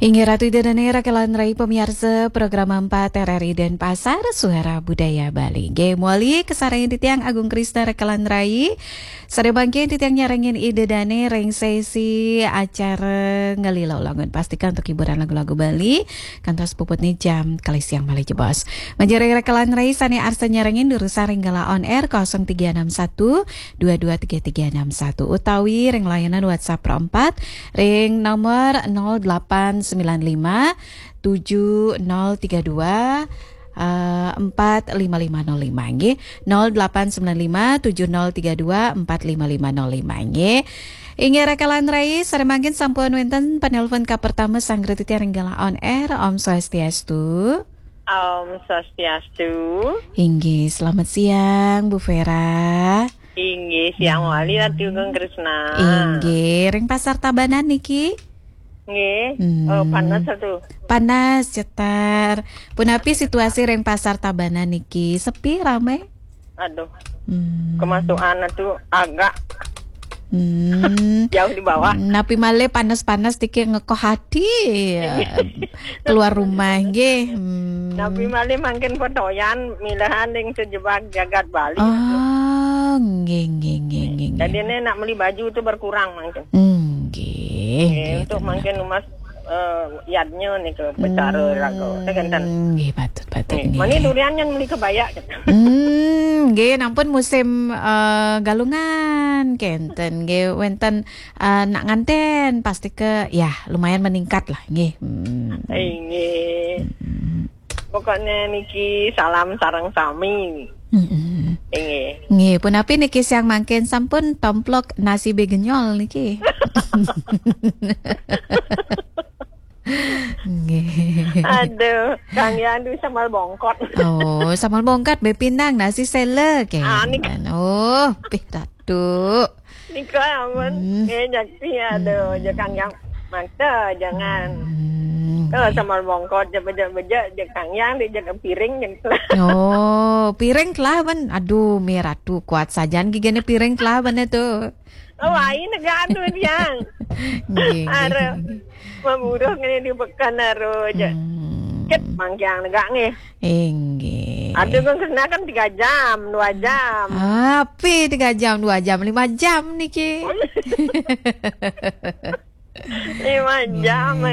Hingga Ratu dan Kelan Rai pemirsa program 4 RRI dan Pasar Suara Budaya Bali. Gemwali kesarangan di tiang Agung Krista Kelan Rai. Sare bangkit di tiang nyarengin ide dane reng sesi acara ngelila ulangan. Pastikan untuk hiburan lagu-lagu Bali. Kantos puput nih jam kali siang Bali jebos. Menjari Kelan Rai sani arsa nyarengin durusa renggala on air 0361 223361. Utawi reng layanan WhatsApp Pro 4 ring nomor 0895 7032 455505 nggih 0895 7032 455505 nggih. Inge rekalan rai saremangkin sampun wenten panelpon ka pertama sanggret titi renggala on air. Om Swastiastu. Om Swastiastu. Inggih, selamat siang Bu Vera. Inggih, siang wali Ratu Agung Krishna. Inggih, ring pasar Tabanan niki. Nggih, panas satu. Panas cetar. Punapi situasi reng pasar Tabanan niki sepi rame. Aduh. Kemasukan itu agak jauh di bawah. Napi male panas-panas tiki ngekoh hati. Keluar rumah nggih. Napi male mangkin fotoyan milahan ning sejebak jagat Bali. Oh, nggih. Jadi ini nak beli baju itu berkurang mangkin. Nggih. Untuk mangkin umas yadnya nih ke becara rago. Tegantan. Nggih, patut nggih. Mani duriannya beli kebaya. Nggih, nampun musim galungan kenten nggih wenten nak nganten pasti ke ya lumayan meningkat lah nggih. Nggih. Pokoknya niki salam sareng sami. Nggih, punapi niki siang mangken sampun tomplok nasi begenyol niki. Aduh, Kang Yandu samal bongkot. Oh, samal bongkat bepindang nasi sele kan. Oh, pih ratu. Nika amun jakti aduh, Kang Yang makta jangan. Kalau samal bongkot beja Kang Yang dijaga piring gitu. Oh, piring kelah ban. Aduh, mi ratu kuat sajan gigane piring kelah ban itu. Oh, ai neganu yang. Are mamuruh ngene di bekan aro aja. Ket mangkyang negak nggih. Nggih. Aduh kan kena kan 3 jam, 2 jam. Api 3 jam, 2 jam, 5 jam niki. 5 jam.